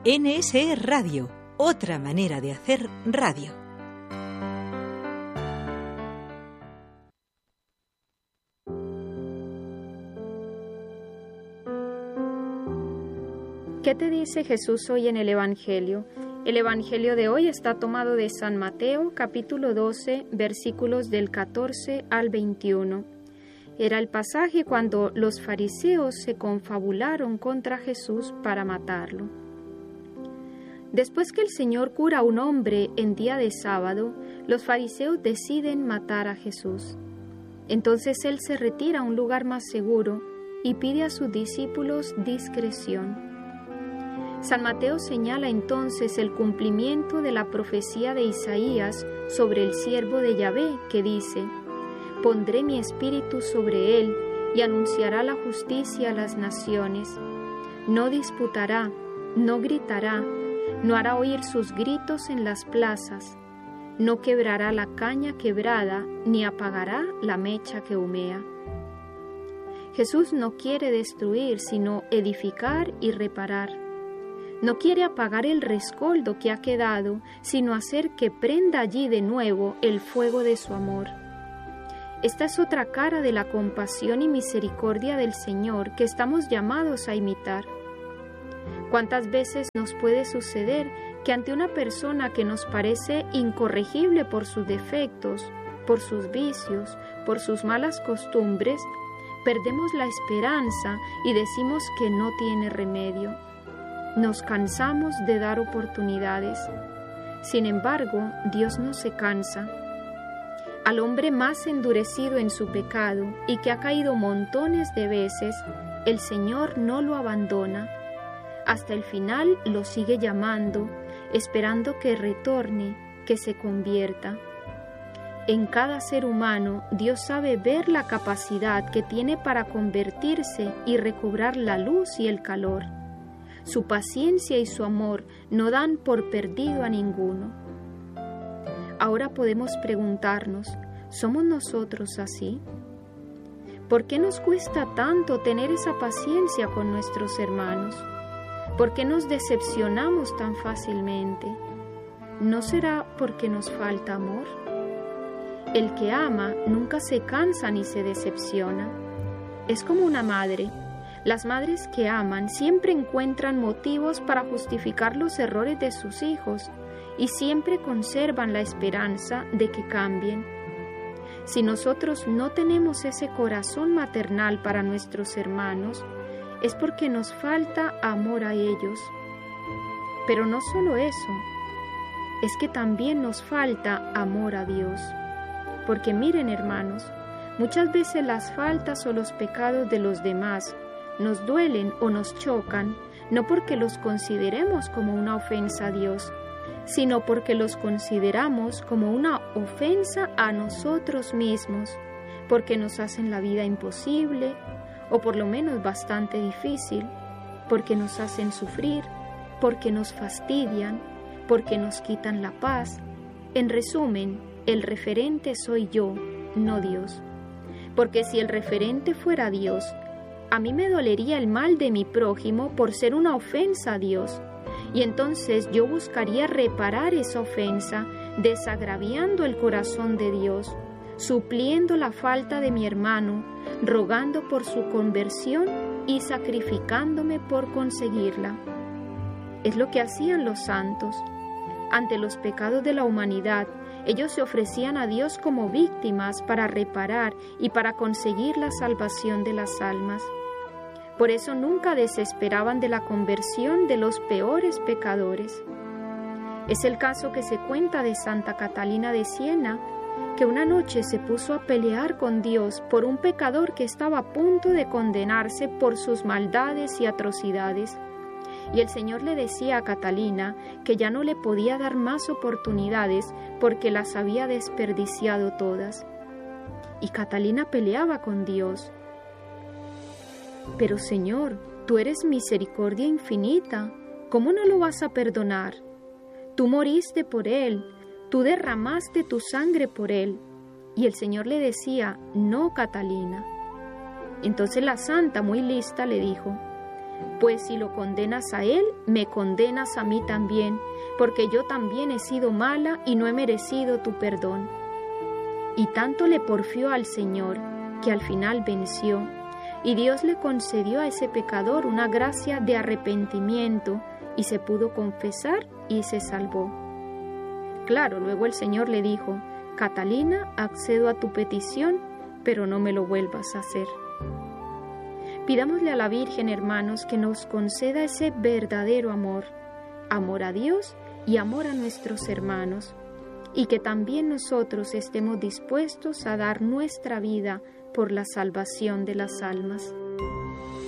NSE Radio, otra manera de hacer radio. ¿Qué te dice Jesús hoy en el Evangelio? El Evangelio de hoy está tomado de San Mateo, capítulo 12, versículos del 14 al 21. Era el pasaje cuando los fariseos se confabularon contra Jesús para matarlo. Después que el Señor cura a un hombre en día de sábado, los fariseos deciden matar a Jesús. Entonces Él se retira a un lugar más seguro y pide a sus discípulos discreción. San Mateo señala entonces el cumplimiento de la profecía de Isaías sobre el siervo de Yahvé, que dice: «Pondré mi espíritu sobre él y anunciará la justicia a las naciones. No disputará, no gritará, no hará oír sus gritos en las plazas, no quebrará la caña quebrada, ni apagará la mecha que humea». Jesús no quiere destruir, sino edificar y reparar. No quiere apagar el rescoldo que ha quedado, sino hacer que prenda allí de nuevo el fuego de su amor. Esta es otra cara de la compasión y misericordia del Señor que estamos llamados a imitar. ¿Cuántas veces nos puede suceder que ante una persona que nos parece incorregible por sus defectos, por sus vicios, por sus malas costumbres, perdemos la esperanza y decimos que no tiene remedio? Nos cansamos de dar oportunidades. Sin embargo, Dios no se cansa. Al hombre más endurecido en su pecado y que ha caído montones de veces, el Señor no lo abandona. Hasta el final lo sigue llamando, esperando que retorne, que se convierta. En cada ser humano, Dios sabe ver la capacidad que tiene para convertirse y recobrar la luz y el calor. Su paciencia y su amor no dan por perdido a ninguno. Ahora podemos preguntarnos, ¿somos nosotros así? ¿Por qué nos cuesta tanto tener esa paciencia con nuestros hermanos? ¿Por qué nos decepcionamos tan fácilmente? ¿No será porque nos falta amor? El que ama nunca se cansa ni se decepciona. Es como una madre. Las madres que aman siempre encuentran motivos para justificar los errores de sus hijos y siempre conservan la esperanza de que cambien. Si nosotros no tenemos ese corazón maternal para nuestros hermanos, es porque nos falta amor a ellos. Pero no solo eso, es que también nos falta amor a Dios. Porque miren, hermanos, muchas veces las faltas o los pecados de los demás nos duelen o nos chocan, no porque los consideremos como una ofensa a Dios, sino porque los consideramos como una ofensa a nosotros mismos, porque nos hacen la vida imposible, o por lo menos bastante difícil, porque nos hacen sufrir, porque nos fastidian, porque nos quitan la paz. En resumen, el referente soy yo, no Dios. Porque si el referente fuera Dios, a mí me dolería el mal de mi prójimo por ser una ofensa a Dios, y entonces yo buscaría reparar esa ofensa, desagraviando el corazón de Dios, supliendo la falta de mi hermano, rogando por su conversión y sacrificándome por conseguirla. Es lo que hacían los santos. Ante los pecados de la humanidad, ellos se ofrecían a Dios como víctimas para reparar y para conseguir la salvación de las almas. Por eso nunca desesperaban de la conversión de los peores pecadores. Es el caso que se cuenta de Santa Catalina de Siena, que una noche se puso a pelear con Dios por un pecador que estaba a punto de condenarse por sus maldades y atrocidades. Y el Señor le decía a Catalina que ya no le podía dar más oportunidades porque las había desperdiciado todas. Y Catalina peleaba con Dios. Pero Señor, tú eres misericordia infinita, ¿cómo no lo vas a perdonar? Tú moriste por él, tú derramaste tu sangre por él. Y el Señor le decía, no, Catalina. Entonces la santa, muy lista, le dijo, Pues si lo condenas a él, me condenas a mí también, porque yo también he sido mala y no he merecido tu perdón. Y tanto le porfió al Señor, que al final venció, y Dios le concedió a ese pecador una gracia de arrepentimiento, y se pudo confesar y se salvó. Claro, luego el Señor le dijo: Catalina, accedo a tu petición, pero no me lo vuelvas a hacer. Pidámosle a la Virgen, hermanos, que nos conceda ese verdadero amor, amor a Dios y amor a nuestros hermanos, y que también nosotros estemos dispuestos a dar nuestra vida por la salvación de las almas.